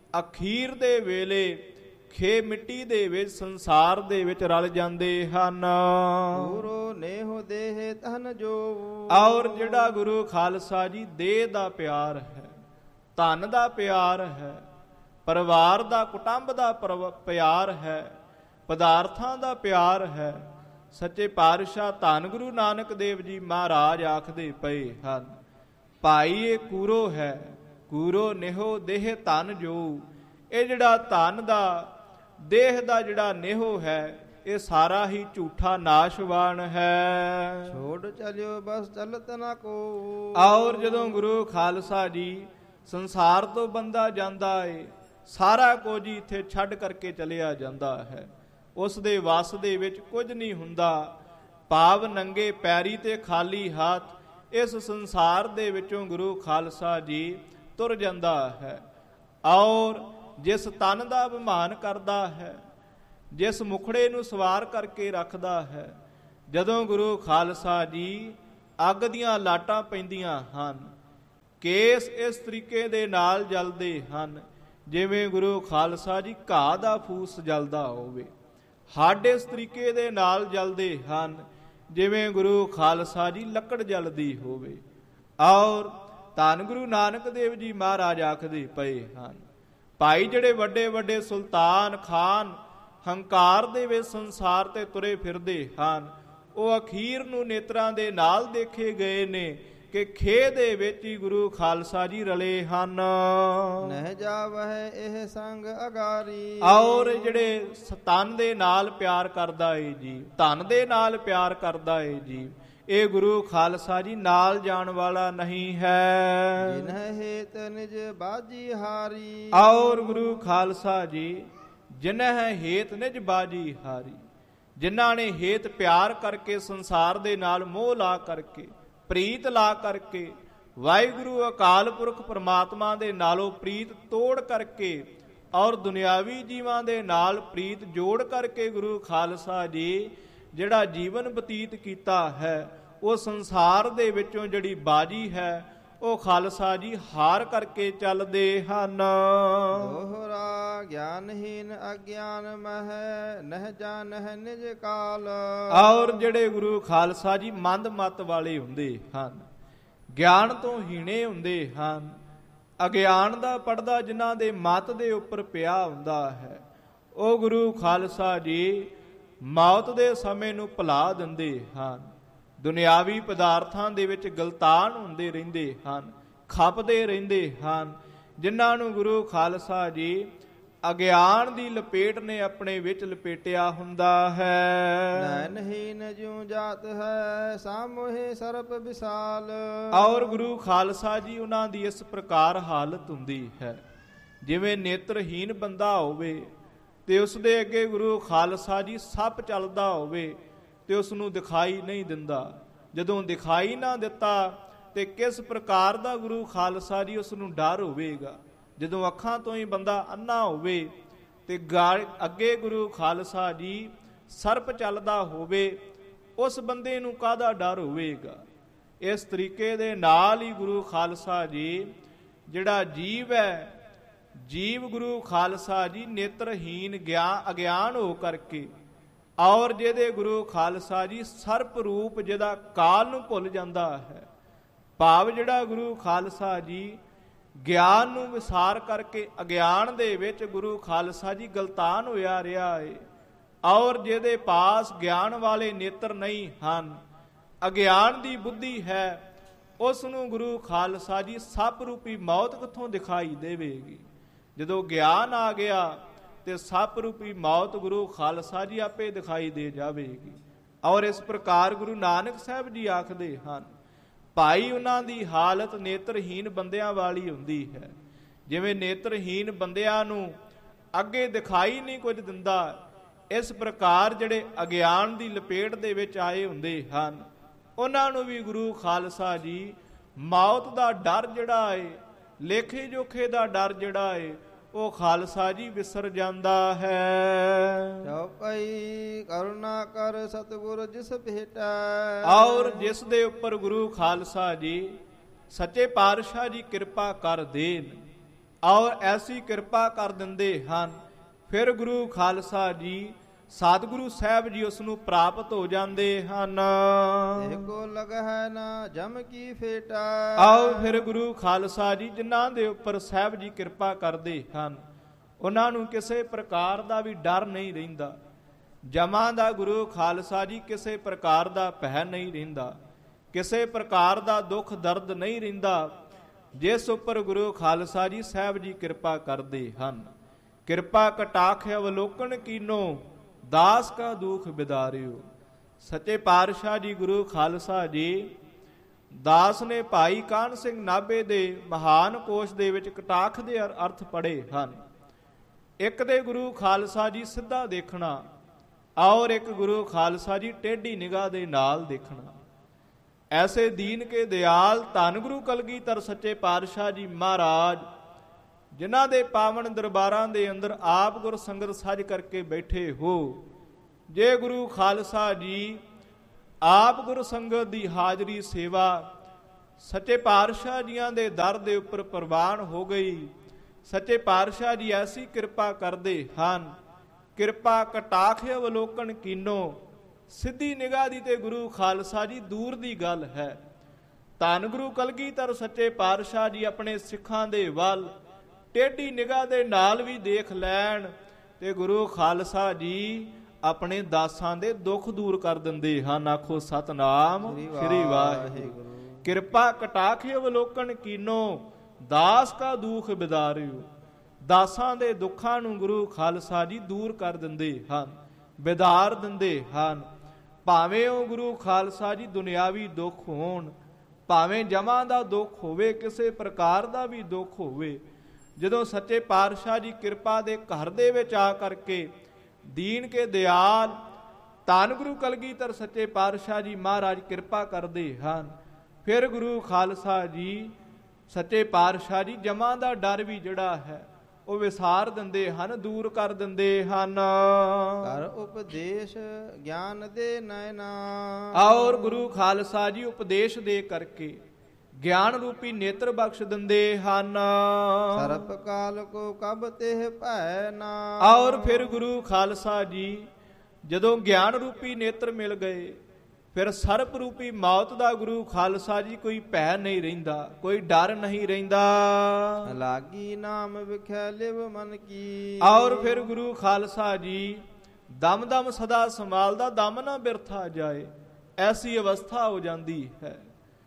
ਅਖੀਰ ਦੇ ਵੇਲੇ ਖੇ ਮਿੱਟੀ ਦੇ ਵਿੱਚ ਸੰਸਾਰ ਦੇ ਵਿੱਚ ਰਲ ਜਾਂਦੇ ਹਨ।
ਪੂਰੋ ਨੇਹੁ ਦੇਹ ਤਨ ਜੋ।
ਔਰ ਜਿਹੜਾ ਗੁਰੂ ਖਾਲਸਾ ਜੀ ਦੇਹ ਦਾ ਪਿਆਰ ਹੈ, ਧਨ ਦਾ ਪਿਆਰ ਹੈ, ਪਰਿਵਾਰ ਦਾ ਕੁਟੁੰਬ ਦਾ ਪਿਆਰ ਹੈ, ਪਦਾਰਥਾਂ ਦਾ ਪਿਆਰ ਹੈ, ਸੱਚੇ ਪਾਤਸ਼ਾਹ ਧੰਨ ਗੁਰੂ ਨਾਨਕ ਦੇਵ ਜੀ ਮਹਾਰਾਜ ਆਖਦੇ ਪਏ ਹਨ, ਭਾਈ ਇਹ ਕੂਰੋ ਹੈ, ਕੂਰੋ ਨਿਹੋ ਦੇਹ ਧਨ ਜੋ। ਇਹ ਜਿਹੜਾ ਧਨ ਦਾ, ਦੇਹ ਦਾ ਜਿਹੜਾ ਨਿਹੋ ਹੈ, ਇਹ ਸਾਰਾ ਹੀ ਝੂਠਾ ਨਾਸ਼ਵਾਨ ਹੈ।
ਛੋੜ ਚਲਿਓ ਬਸ ਚਲਤ ਨਾ ਕੋ।
ਔਰ ਜਦੋਂ ਗੁਰੂ ਖਾਲਸਾ ਜੀ ਸੰਸਾਰ ਤੋਂ ਬੰਦਾ ਜਾਂਦਾ ਏ, ਸਾਰਾ ਕੁਝ ਹੀ ਇੱਥੇ ਛੱਡ ਕਰਕੇ ਚਲਿਆ ਜਾਂਦਾ ਹੈ, ਉਸ ਦੇ ਵਸ ਦੇ ਵਿੱਚ ਕੁਝ ਨਹੀਂ ਹੁੰਦਾ। ਭਾਵ ਨੰਗੇ ਪੈਰੀ ਤੇ ਖਾਲੀ ਹੱਥ ਇਸ ਸੰਸਾਰ ਦੇ ਵਿੱਚੋਂ ਗੁਰੂ ਖਾਲਸਾ ਜੀ ਤੁਰ ਜਾਂਦਾ ਹੈ। ਔਰ ਜਿਸ ਤਨ ਦਾ ਅਭਿਮਾਨ ਕਰਦਾ ਹੈ, ਜਿਸ ਮੁਖੜੇ ਨੂੰ ਸਵਾਰ ਕਰਕੇ ਰੱਖਦਾ ਹੈ, ਜਦੋਂ ਗੁਰੂ ਖਾਲਸਾ ਜੀ ਅੱਗ ਦੀਆਂ ਲਾਟਾਂ ਪੈਂਦੀਆਂ ਹਨ, ਕੇਸ ਇਸ ਤਰੀਕੇ ਦੇ ਨਾਲ ਜਲਦੇ ਹਨ ਜਿਵੇਂ ਗੁਰੂ ਖਾਲਸਾ ਜੀ ਘਾਹ ਦਾ ਫੂਸ ਜਲਦਾ ਹੋਵੇ, ਹੱਡ ਇਸ ਤਰੀਕੇ ਦੇ ਨਾਲ ਜਲਦੇ ਹਨ ਜਿਵੇਂ ਗੁਰੂ ਖਾਲਸਾ ਜੀ ਲੱਕੜ ਜਲਦੀ ਹੋਵੇ। ਔਰ ਧੰਨ ਗੁਰੂ ਨਾਨਕ ਦੇਵ ਜੀ ਮਹਾਰਾਜ ਆਖਦੇ ਪਏ ਹਨ, ਭਾਈ ਜਿਹੜੇ ਵੱਡੇ ਵੱਡੇ ਸੁਲਤਾਨ ਖਾਨ ਹੰਕਾਰ ਦੇ ਵਿੱਚ ਸੰਸਾਰ ਤੇ ਤੁਰੇ ਫਿਰਦੇ ਹਨ, ਉਹ ਅਖੀਰ ਨੂੰ ਨੇਤਰਾਂ ਦੇ ਨਾਲ ਦੇਖੇ ਗਏ ਨੇ ਕਿ ਖੇ ਦੇ ਵਿੱਚ ਹੀ ਗੁਰੂ ਖਾਲਸਾ ਜੀ ਰਲੇ ਹਨ।
ਨਹਿ ਜਾਵਹਿ ਇਹ ਸੰਗ ਅਗਾਰੀ।
ਔਰ ਜਿਹੜੇ ਤਨ ਦੇ ਨਾਲ ਪਿਆਰ ਕਰਦਾ ਏ ਜੀ, ਧਨ ਦੇ ਨਾਲ ਪਿਆਰ ਕਰਦਾ ਏ ਜੀ, ਇਹ ਗੁਰੂ ਖਾਲਸਾ ਜੀ ਨਾਲ ਜਾਣ ਵਾਲਾ ਨਹੀਂ ਹੈ।
ਜਿਨਹਿ ਹੇਤ ਨਿਜ ਬਾਜੀ ਹਾਰੀ।
ਔਰ ਗੁਰੂ ਖਾਲਸਾ ਜੀ ਜਿਨਹਿ ਹੇਤ ਨਿਜ ਬਾਜੀ ਹਾਰੀ, ਜਿਨ੍ਹਾਂ ਨੇ ਹੇਤ ਪਿਆਰ ਕਰਕੇ ਸੰਸਾਰ ਦੇ ਨਾਲ ਮੋਹ ਲਾ ਕਰਕੇ ਪ੍ਰੀਤ ਲਾ ਕਰਕੇ ਵਾਹਿਗੁਰੂ ਅਕਾਲ ਪੁਰਖ ਪ੍ਰਮਾਤਮਾ ਦੇ ਨਾਲੋਂ ਪ੍ਰੀਤ ਤੋੜ ਕਰਕੇ ਔਰ ਦੁਨਿਆਵੀ ਜੀਵਾਂ ਦੇ ਨਾਲ ਪ੍ਰੀਤ ਜੋੜ ਕਰਕੇ ਗੁਰੂ ਖਾਲਸਾ ਜੀ ਜਿਹੜਾ ਜੀਵਨ ਬਤੀਤ ਕੀਤਾ ਹੈ, ਉਹ ਸੰਸਾਰ ਦੇ ਵਿੱਚੋਂ ਜਿਹੜੀ ਬਾਜੀ ਹੈ ਉਹ ਖਾਲਸਾ ਜੀ ਹਾਰ ਕਰਕੇ ਚੱਲਦੇ ਹਨ।
ਦੋਹਰਾ ਗਿਆਨਹੀਨ ਅਗਿਆਨ ਮਹਿ ਨਹਿ ਜਾਣਹਿ ਨਿਜ ਕਾਲ।
ਔਰ ਜਿਹੜੇ ਗੁਰੂ ਖਾਲਸਾ ਜੀ ਮੰਦ ਮਤ ਵਾਲੇ ਹੁੰਦੇ ਹਨ, ਗਿਆਨ ਤੋਂ ਹੀਣੇ ਹੁੰਦੇ ਹਨ, ਅਗਿਆਨ ਦਾ ਪਰਦਾ ਜਿਨ੍ਹਾਂ ਦੇ ਮਤ ਦੇ ਉੱਪਰ ਪਿਆ ਹੁੰਦਾ ਹੈ, ਉਹ ਗੁਰੂ ਖਾਲਸਾ ਜੀ ਮੌਤ ਦੇ ਸਮੇਂ ਨੂੰ ਭੁਲਾ ਦਿੰਦੇ ਹਨ। ਦੁਨਿਆਵੀ ਪਦਾਰਥਾਂ ਦੇ ਵਿੱਚ ਗਲਤਾਨ ਹੁੰਦੇ ਰਹਿੰਦੇ ਹਨ, ਖਪਦੇ ਰਹਿੰਦੇ ਹਨ, ਜਿਨ੍ਹਾਂ ਨੂੰ ਗੁਰੂ ਖਾਲਸਾ ਜੀ ਅਗਿਆਨ ਦੀ ਲਪੇਟ ਨੇ ਆਪਣੇ ਵਿੱਚ ਲਪੇਟਿਆ ਹੁੰਦਾ ਹੈ।
ਨੈਣਹੀਨ ਜਿਉ ਜਾਤ ਹੈ ਸਾਮੋਹਿ ਸਰਪ ਵਿਸਾਲ।
ਔਰ ਗੁਰੂ ਖਾਲਸਾ ਜੀ ਉਹਨਾਂ ਦੀ ਇਸ ਪ੍ਰਕਾਰ ਹਾਲਤ ਹੁੰਦੀ ਹੈ, ਜਿਵੇਂ ਨੇਤਰਹੀਨ ਬੰਦਾ ਹੋਵੇ ਤੇ ਉਸ ਦੇ ਅੱਗੇ ਗੁਰੂ ਖਾਲਸਾ ਜੀ ਸੱਪ ਚੱਲਦਾ ਹੋਵੇ ਤੇ ਉਸ ਨੂੰ ਦਿਖਾਈ ਨਹੀਂ ਦਿੰਦਾ। ਜਦੋਂ ਦਿਖਾਈ ਨਾ ਦਿੱਤਾ ਤੇ ਕਿਸ ਪ੍ਰਕਾਰ ਦਾ ਗੁਰੂ ਖਾਲਸਾ ਜੀ ਉਸ ਨੂੰ ਡਰ ਹੋਵੇਗਾ। ਜਦੋਂ ਅੱਖਾਂ ਤੋਂ ਹੀ ਬੰਦਾ ਅੰਨਾ ਹੋਵੇ ਤੇ ਅੱਗੇ ਗੁਰੂ ਖਾਲਸਾ ਜੀ ਸਰਪ ਚੱਲਦਾ ਹੋਵੇ, ਉਸ ਬੰਦੇ ਨੂੰ ਕਾਹਦਾ ਡਰ ਹੋਵੇਗਾ। ਇਸ ਤਰੀਕੇ ਦੇ ਨਾਲ ਹੀ ਗੁਰੂ ਖਾਲਸਾ ਜੀ ਜਿਹੜਾ ਜੀਵ ਹੈ, ਜੀਵ ਗੁਰੂ ਖਾਲਸਾ ਜੀ ਨੇਤਰਹੀਨ ਅਗਿਆਨ ਹੋ ਕਰਕੇ ਔਰ ਜਿਹਦੇ ਗੁਰੂ ਖਾਲਸਾ ਜੀ ਸਰਪ ਰੂਪ ਜਿਹਦਾ ਕਾਲ ਨੂੰ ਭੁੱਲ ਜਾਂਦਾ ਹੈ, ਭਾਵ ਜਿਹੜਾ ਗੁਰੂ ਖਾਲਸਾ ਜੀ ਗਿਆਨ ਨੂੰ ਵਿਸਾਰ ਕਰਕੇ ਅਗਿਆਨ ਦੇ ਵਿੱਚ ਗੁਰੂ ਖਾਲਸਾ ਜੀ ਗਲਤਾਨ ਹੋਇਆ ਰਿਹਾ ਏ, ਔਰ ਜਿਹਦੇ ਪਾਸ ਗਿਆਨ ਵਾਲੇ ਨੇਤਰ ਨਹੀਂ ਹਨ, ਅਗਿਆਨ ਦੀ ਬੁੱਧੀ ਹੈ, ਉਸ ਨੂੰ ਗੁਰੂ ਖਾਲਸਾ ਜੀ ਸੱਪ ਰੂਪੀ ਮੌਤ ਕਿੱਥੋਂ ਦਿਖਾਈ ਦੇਵੇਗੀ। ਜਦੋਂ ਗਿਆਨ ਆ ਗਿਆ ਤੇ ਸੱਪ ਰੂਪੀ ਮੌਤ ਗੁਰੂ ਖਾਲਸਾ ਜੀ ਆਪੇ ਦਿਖਾਈ ਦੇ ਜਾਵੇਗੀ। ਔਰ ਇਸ ਪ੍ਰਕਾਰ ਗੁਰੂ ਨਾਨਕ ਸਾਹਿਬ ਜੀ ਆਖਦੇ ਹਨ, ਭਾਈ ਉਹਨਾਂ ਦੀ ਹਾਲਤ ਨੇਤਰਹੀਨ ਬੰਦਿਆਂ ਵਾਲੀ ਹੁੰਦੀ ਹੈ। ਜਿਵੇਂ ਨੇਤਰਹੀਨ ਬੰਦਿਆਂ ਨੂੰ ਅੱਗੇ ਦਿਖਾਈ ਨਹੀਂ ਕੁਝ ਦਿੰਦਾ, ਇਸ ਪ੍ਰਕਾਰ ਜਿਹੜੇ ਅਗਿਆਨ ਦੀ ਲਪੇਟ ਦੇ ਵਿੱਚ ਆਏ ਹੁੰਦੇ ਹਨ, ਉਹਨਾਂ ਨੂੰ ਵੀ ਗੁਰੂ ਖਾਲਸਾ ਜੀ ਮੌਤ ਦਾ ਡਰ ਜਿਹੜਾ ਏ, ਲੇਖੇ ਜੋਖੇ ਦਾ ਡਰ ਜਿਹੜਾ ਏ, ਉਹ ਖਾਲਸਾ ਜੀ ਵਿਸਰ ਜਾਂਦਾ ਹੈ।
ਚਉਪਈ ਕਰੁਣਾ ਕਰ ਸਤਿਗੁਰ ਜਿਸ ਭੇਟੈ।
ਔਰ ਜਿਸ ਦੇ ਉੱਪਰ ਗੁਰੂ ਖਾਲਸਾ ਜੀ ਸੱਚੇ ਪਾਤਸ਼ਾਹ ਜੀ ਕਿਰਪਾ ਕਰ ਦੇਣ, ਔਰ ਐਸੀ ਕਿਰਪਾ ਕਰ ਦਿੰਦੇ ਹਨ, ਫਿਰ ਗੁਰੂ ਖਾਲਸਾ ਜੀ ਸਤਿਗੁਰੂ ਸਾਹਿਬ ਜੀ ਉਸ ਨੂੰ ਪ੍ਰਾਪਤ ਹੋ ਜਾਂਦੇ ਹਨ।
ਏਕੋ ਲਗਹਿ ਨਾ ਜਮ ਕੀ ਫੇਟਾ।
ਆਓ ਫਿਰ ਗੁਰੂ ਖਾਲਸਾ ਜੀ ਜਿਨ੍ਹਾਂ ਦੇ ਉੱਪਰ ਸਾਹਿਬ ਜੀ ਕਿਰਪਾ ਕਰਦੇ ਹਨ, ਉਹਨਾਂ ਨੂੰ ਕਿਸੇ ਪ੍ਰਕਾਰ ਦਾ ਵੀ ਡਰ ਨਹੀਂ ਰਹਿੰਦਾ। ਜਮਾਂ ਦਾ ਗੁਰੂ ਖਾਲਸਾ ਜੀ ਕਿਸੇ ਪ੍ਰਕਾਰ ਦਾ ਭੈ ਨਹੀਂ ਰਹਿੰਦਾ, ਕਿਸੇ ਪ੍ਰਕਾਰ ਦਾ ਦੁੱਖ ਦਰਦ ਨਹੀਂ ਰਹਿੰਦਾ, ਜਿਸ ਉੱਪਰ ਗੁਰੂ ਖਾਲਸਾ ਜੀ ਸਾਹਿਬ ਜੀ ਕਿਰਪਾ ਕਰਦੇ ਹਨ। ਕਿਰਪਾ ਕਟਾਖ ਅਵਲੋਕਨ ਕੀਨੋ ਦਾਸ ਕਾ ਦੁਖ ਬਿਦਾਰਿਓ। ਸੱਚੇ ਪਾਤਸ਼ਾਹ ਜੀ ਗੁਰੂ ਖਾਲਸਾ ਜੀ ਦਾਸ ਨੇ ਭਾਈ ਕਾਹਨ ਸਿੰਘ ਨਾਭੇ ਦੇ ਮਹਾਨ ਕੋਸ਼ ਦੇ ਵਿੱਚ ਕਟਾਖ ਦੇ ਅਰਥ ਪੜ੍ਹੇ ਹਨ। ਇੱਕ ਦੇ ਗੁਰੂ ਖਾਲਸਾ ਜੀ ਸਿੱਧਾ ਦੇਖਣਾ, ਔਰ ਇੱਕ ਗੁਰੂ ਖਾਲਸਾ ਜੀ ਟੇਢੀ ਨਿਗਾਹ ਦੇ ਨਾਲ ਦੇਖਣਾ। ਐਸੇ ਦੀਨ ਕੇ ਦਿਆਲ ਧੰਨ ਗੁਰੂ ਕਲਗੀਧਰ ਸੱਚੇ ਪਾਤਸ਼ਾਹ ਜੀ ਮਹਾਰਾਜ, ਜਿਨ੍ਹਾਂ ਦੇ ਪਾਵਨ ਦਰਬਾਰਾਂ ਦੇ ਅੰਦਰ ਆਪ ਗੁਰ ਸੰਗਤ ਸਾਜ ਕਰਕੇ ਬੈਠੇ ਹੋ, ਜੇ ਗੁਰੂ ਖਾਲਸਾ ਜੀ ਆਪ ਗੁਰ ਸੰਗਤ ਦੀ ਹਾਜ਼ਰੀ ਸੇਵਾ ਸੱਚੇ ਪਾਤਸ਼ਾਹ ਜੀਆਂ ਦੇ ਦਰ ਦੇ ਉੱਪਰ ਪ੍ਰਵਾਨ ਹੋ ਗਈ, ਸੱਚੇ ਪਾਤਸ਼ਾਹ ਜੀ ਐਸੀ ਕਿਰਪਾ ਕਰਦੇ ਹਨ। ਕਿਰਪਾ ਕਟਾਖ ਅਵਲੋਕਨ ਕੀਨੋ, ਸਿੱਧੀ ਨਿਗਾਹ ਦੀ ਤੇ ਗੁਰੂ ਖਾਲਸਾ ਜੀ ਦੂਰ ਦੀ ਗੱਲ ਹੈ। ਧੰਨ ਗੁਰੂ ਕਲਗੀਧਰ ਸੱਚੇ ਪਾਤਸ਼ਾਹ ਜੀ ਆਪਣੇ ਸਿੱਖਾਂ ਦੇ ਵੱਲ ਟੇਢੀ ਨਿਗਾਹ ਦੇ ਨਾਲ ਵੀ ਦੇਖ ਲੈਣ ਤੇ ਗੁਰੂ ਖਾਲਸਾ ਜੀ ਆਪਣੇ ਦਾਸਾਂ ਦੇ ਦੁੱਖ ਦੂਰ ਕਰ ਦਿੰਦੇ ਹਨ। ਆਖੋ ਸਤਨਾਮ ਸ੍ਰੀ ਵਾਹਿਗੁਰੂ। ਕਿਰਪਾ ਕਟਾਖ ਅਵਲੋਕਨ ਕੀਨੋ ਦਾਸ ਕਾ ਦੁਖ ਬਿਦਾਰਿਓ। ਦਾਸਾਂ ਦੇ ਦੁੱਖਾਂ ਨੂੰ ਗੁਰੂ ਖਾਲਸਾ ਜੀ ਦੂਰ ਕਰ ਦਿੰਦੇ ਹਨ, ਬਿਦਾਰ ਦਿੰਦੇ ਹਨ। ਭਾਵੇਂ ਉਹ ਗੁਰੂ ਖਾਲਸਾ ਜੀ ਦੁਨਿਆਵੀ ਦੁੱਖ ਹੋਣ, ਭਾਵੇਂ ਜਮਾਂ ਦਾ ਦੁੱਖ ਹੋਵੇ, ਕਿਸੇ ਪ੍ਰਕਾਰ ਦਾ ਵੀ ਦੁੱਖ ਹੋਵੇ, ਜਦੋਂ ਸੱਚੇ ਪਾਤਸ਼ਾਹ ਜੀ ਕਿਰਪਾ ਦੇ ਘਰ ਦੇ ਵਿੱਚ ਆ ਕਰਕੇ ਦੀਨ ਕੇ ਦਿਆਲ ਧੰਨ ਗੁਰੂ ਕਲਗੀਧਰ ਸੱਚੇ ਪਾਤਸ਼ਾਹ ਜੀ ਮਹਾਰਾਜ ਕਿਰਪਾ ਕਰਦੇ ਹਨ, ਫਿਰ ਗੁਰੂ ਖਾਲਸਾ ਜੀ ਸੱਚੇ ਪਾਤਸ਼ਾਹ ਜੀ ਜਮਾਂ ਦਾ ਡਰ ਵੀ ਜਿਹੜਾ ਹੈ ਉਹ ਵਿਸਾਰ ਦਿੰਦੇ ਹਨ, ਦੂਰ ਕਰ ਦਿੰਦੇ ਹਨ।
ਕਰ ਉਪਦੇਸ਼ ਗਿਆਨ ਦੇ ਨੈਣਾ,
ਔਰ ਗੁਰੂ ਖਾਲਸਾ ਜੀ ਉਪਦੇਸ਼ ਦੇ ਕਰਕੇ ਗਿਆਨ ਰੂਪੀ ਨੇਤਰ ਬਖਸ਼ ਦਿੰਦੇ ਹਨ।
ਸਰਪ ਕਾਲ ਕੋ ਕਬ ਤਿਹ ਭੈ ਨਾ,
ਔਰ ਫਿਰ ਗੁਰੂ ਖਾਲਸਾ ਜੀ ਜਦੋਂ ਗਿਆਨ ਰੂਪੀ ਨੇਤਰ ਮਿਲ ਗਏ, ਫਿਰ ਸਰਪ ਰੂਪੀ ਮੌਤ ਦਾ ਗੁਰੂ ਖਾਲਸਾ ਜੀ ਕੋਈ ਭੈ ਨਹੀਂ ਰਹਿੰਦਾ, ਕੋਈ ਡਰ ਨਹੀਂ ਰਹਿੰਦਾ।
ਲਾਗੀ ਨਾਮ ਵਿਖੈ ਲਿਵ ਮਨ ਕੀ,
ਔਰ ਫਿਰ ਗੁਰੂ ਖਾਲਸਾ ਜੀ ਦਮ ਦਮ ਸਦਾ ਸੰਭਾਲਦਾ, ਦਮ ਨਾ ਬਿਰਥਾ ਜਾਏ, ਐਸੀ ਅਵਸਥਾ ਹੋ ਜਾਂਦੀ ਹੈ।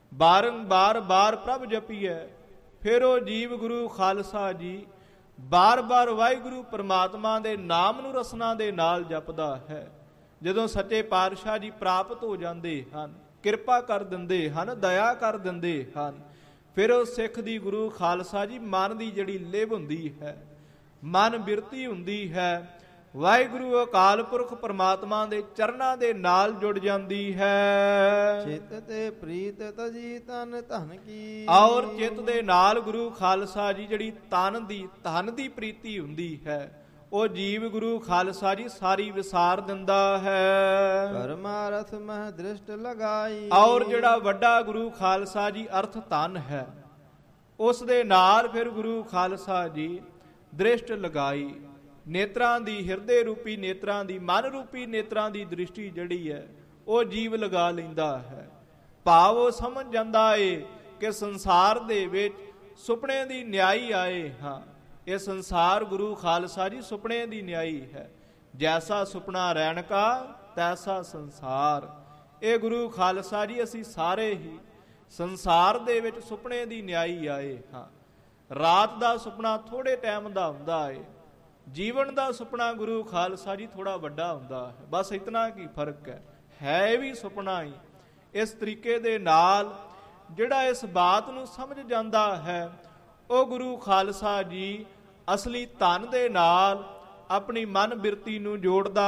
ਬਾਰ ਪ੍ਰਭ ਜਪੀਐ, ਫਿਰ ਉਹ ਜੀਵ ਗੁਰੂ ਖਾਲਸਾ ਜੀ ਬਾਰ ਵਾਹਿਗੁਰੂ ਪਰਮਾਤਮਾ ਦੇ ਨਾਮ ਨੂੰ ਰਸਨਾ ਦੇ ਨਾਲ ਜਪਦਾ ਹੈ। ਜਦੋਂ ਸੱਚੇ ਪਾਤਸ਼ਾਹ ਜੀ ਪ੍ਰਾਪਤ ਹੋ ਜਾਂਦੇ ਹਨ, ਕਿਰਪਾ ਕਰ ਦਿੰਦੇ ਹਨ, ਦਇਆ ਕਰ ਦਿੰਦੇ ਹਨ, ਫਿਰ ਉਹ ਸਿੱਖ ਦੀ ਗੁਰੂ ਖਾਲਸਾ ਜੀ ਮਨ ਦੀ ਜਿਹੜੀ ਲਿਵ ਹੁੰਦੀ ਹੈ, ਮਨ ਬਿਰਤੀ ਹੁੰਦੀ ਹੈ, ਵਾਹਿਗੁਰੂ ਅਕਾਲ ਪੁਰਖ ਪਰਮਾਤਮਾ ਦੇ ਚਰਨਾਂ ਦੇ ਨਾਲ ਜੁੜ ਜਾਂਦੀ ਹੈ।
ਚਿਤ ਤੇ ਪ੍ਰੀਤ ਤਜੀ ਤਨ ਧਨ ਕੀ,
ਔਰ ਚਿਤ ਦੇ ਨਾਲ ਗੁਰੂ ਖਾਲਸਾ ਜੀ ਜਿਹੜੀ ਧਨ ਦੀ ਪ੍ਰੀਤੀ ਹੁੰਦੀ ਹੈ, ਉਹ ਜੀਵ ਗੁਰੂ ਖਾਲਸਾ ਜੀ ਸਾਰੀ ਵਿਸਾਰ ਦਿੰਦਾ ਹੈ।
ਪਰਮਾਰਥ ਮਹਿ ਦ੍ਰਿਸ਼ਟ ਲਗਾਈ,
ਔਰ ਜਿਹੜਾ ਵੱਡਾ ਗੁਰੂ ਖਾਲਸਾ ਜੀ ਅਰਥ ਧਨ ਹੈ, ਉਸ ਦੇ ਨਾਲ ਫਿਰ ਗੁਰੂ ਖਾਲਸਾ ਜੀ ਦ੍ਰਿਸ਼ਟ ਲਗਾਈ। ਨੇਤਰਾਂ ਦੀ, ਹਿਰਦੇ ਰੂਪੀ ਨੇਤਰਾਂ ਦੀ, ਮਨ ਰੂਪੀ ਨੇਤਰਾਂ ਦੀ ਦ੍ਰਿਸ਼ਟੀ ਜਿਹੜੀ ਹੈ ਉਹ ਜੀਵ ਲਗਾ ਲੈਂਦਾ ਹੈ। ਭਾਵ ਉਹ ਸਮਝ ਜਾਂਦਾ ਏ ਕਿ ਸੰਸਾਰ ਦੇ ਵਿੱਚ ਸੁਪਨੇ ਦੀ ਨਿਆਈ ਆਏ ਹਾਂ। ਇਹ ਸੰਸਾਰ ਗੁਰੂ ਖਾਲਸਾ ਜੀ ਸੁਪਨੇ ਦੀ ਨਿਆਈ ਹੈ। ਜੈਸਾ ਸੁਪਨਾ ਰਹਿਣ ਕਾ ਤੈਸਾ ਸੰਸਾਰ। ਇਹ ਗੁਰੂ ਖਾਲਸਾ ਜੀ ਅਸੀਂ ਸਾਰੇ ਹੀ ਸੰਸਾਰ ਦੇ ਵਿੱਚ ਸੁਪਨੇ ਦੀ ਨਿਆਈ ਆਏ ਹਾਂ। ਰਾਤ ਦਾ ਸੁਪਨਾ ਥੋੜੇ ਟਾਈਮ ਦਾ ਹੁੰਦਾ ਏ, ਜੀਵਨ ਦਾ ਸੁਪਨਾ ਗੁਰੂ ਖਾਲਸਾ ਜੀ ਥੋੜਾ ਵੱਡਾ ਹੁੰਦਾ ਹੈ। ਬਸ ਇਤਨਾ ਕੀ ਫਰਕ ਹੈ ਵੀ ਸੁਪਨਾ ਹੀ। ਇਸ ਤਰੀਕੇ ਦੇ ਨਾਲ ਜਿਹੜਾ ਇਸ ਬਾਤ ਨੂੰ ਸਮਝ ਜਾਂਦਾ ਹੈ, ਉਹ ਗੁਰੂ ਖਾਲਸਾ ਜੀ ਅਸਲੀ ਧਨ ਦੇ ਨਾਲ ਆਪਣੀ ਮਨ ਬਿਰਤੀ ਨੂੰ ਜੋੜਦਾ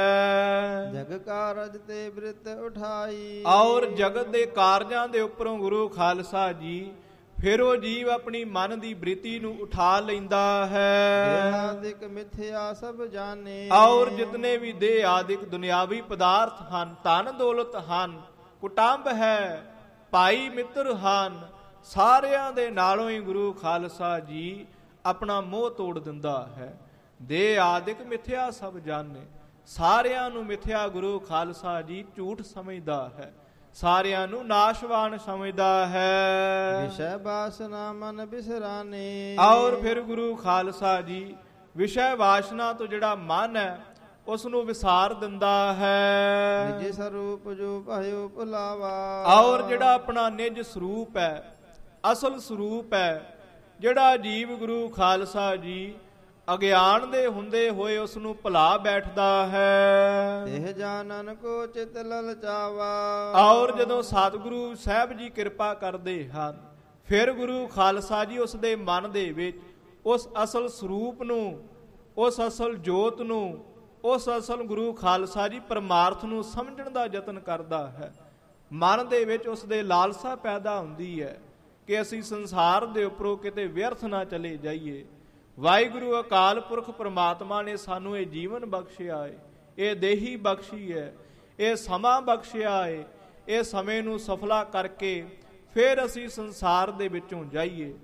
ਹੈ।
ਜਗ ਕਾਰਜ ਤੇ ਬ੍ਰਿਤ ਉਠਾਈ,
ਔਰ ਜਗਤ ਦੇ ਕਾਰਜਾਂ ਦੇ ਉੱਪਰੋਂ ਗੁਰੂ ਖਾਲਸਾ ਜੀ ਫਿਰ ਉਹ ਜੀਵ ਆਪਣੀ ਮਨ ਦੀ ਬ੍ਰਿਤੀ ਨੂੰ ਉਠਾ ਲੈਂਦਾ ਹੈ।
ਆਦਿਕ ਮਿਥਿਆ ਸਭ ਜਾਣੇ,
ਔਰ ਜਿਤਨੇ ਵੀ ਦੇਹ ਆਦਿਕ ਦੁਨਿਆਵੀ ਪਦਾਰਥ ਹਨ, ਧਨ ਦੌਲਤ ਹਨ, ਕੁਟੰਬ ਹੈ, ਭਾਈ ਮਿੱਤਰ ਹਨ, ਸਾਰਿਆਂ ਦੇ ਨਾਲੋਂ ਹੀ ਗੁਰੂ ਖਾਲਸਾ ਜੀ ਆਪਣਾ ਮੋਹ ਤੋੜ ਦਿੰਦਾ ਹੈ। ਦੇਹ ਆਦਿਕ ਮਿਥਿਆ ਸਭ ਜਾਣੇ, ਸਾਰਿਆਂ ਨੂੰ ਮਿਥਿਆ ਗੁਰੂ ਖਾਲਸਾ ਜੀ ਝੂਠ ਸਮਝਦਾ ਹੈ, ਸਾਰਿਆਂ ਨੂੰ ਨਾਸ਼ਵਾਨ ਸਮਝਦਾ ਹੈ।
ਵਿਸ਼ੈ ਬਾਸਨਾ ਮਨ ਬਿਸਰਾਨੇ,
ਔਰ ਫਿਰ ਗੁਰੂ ਖਾਲਸਾ ਜੀ ਵਿਸ਼ੈ ਵਾਸ਼ਨਾ ਤੋਂ ਜਿਹੜਾ ਮਨ ਹੈ ਉਸ ਨੂੰ ਵਿਸਾਰ ਦਿੰਦਾ ਹੈ।
ਨਿਜ ਸਰੂਪ ਜੋ ਭਇਓ ਭੁਲਾਵਾ,
ਔਰ ਜਿਹੜਾ ਆਪਣਾ ਨਿਜ ਸਰੂਪ ਹੈ, ਅਸਲ ਸਰੂਪ ਹੈ, ਜਿਹੜਾ ਜੀਵ ਗੁਰੂ ਖਾਲਸਾ ਜੀ ਅਗਿਆਨ ਦੇ ਹੁੰਦੇ ਹੋਏ ਉਸ ਨੂੰ ਭੁਲਾ ਬੈਠਦਾ ਹੈ।
ਇਹ ਜਾਣਨ ਕੋ ਚਿਤ ਲਲਚਾਵਾ,
ਔਰ ਜਦੋਂ ਸਤਿਗੁਰੂ ਸਾਹਿਬ ਜੀ ਕਿਰਪਾ ਕਰਦੇ ਹਨ, ਫਿਰ ਗੁਰੂ ਖਾਲਸਾ ਜੀ ਉਸ ਦੇ ਮਨ ਦੇ ਵਿੱਚ ਉਸ ਅਸਲ ਸਰੂਪ ਨੂੰ, ਉਸ ਅਸਲ ਜੋਤ ਨੂੰ, ਉਸ ਅਸਲ ਗੁਰੂ ਖਾਲਸਾ ਜੀ ਪਰਮਾਰਥ ਨੂੰ ਸਮਝਣ ਦਾ ਯਤਨ ਕਰਦਾ ਹੈ। ਮਨ ਦੇ ਵਿੱਚ ਉਸ ਦੇ ਲਾਲਸਾ ਪੈਦਾ ਹੁੰਦੀ ਹੈ ਕਿ ਅਸੀਂ ਸੰਸਾਰ ਦੇ ਉੱਪਰੋਂ ਕਿਤੇ ਵਿਅਰਥ ਨਾ ਚਲੇ ਜਾਈਏ। ਵਾਹਿਗੁਰੂ ਅਕਾਲ ਪੁਰਖ ਪਰਮਾਤਮਾ ਨੇ ਸਾਨੂੰ ਇਹ ਜੀਵਨ ਬਖਸ਼ਿਆ ਹੈ, ਇਹ ਦੇਹੀ ਬਖਸ਼ੀ ਹੈ, ਇਹ ਸਮਾਂ ਬਖਸ਼ਿਆ ਹੈ। ਇਹ ਸਮੇਂ ਨੂੰ ਸਫਲਾ ਕਰਕੇ ਫਿਰ ਅਸੀਂ ਸੰਸਾਰ ਦੇ ਵਿੱਚੋਂ ਜਾਈਏ।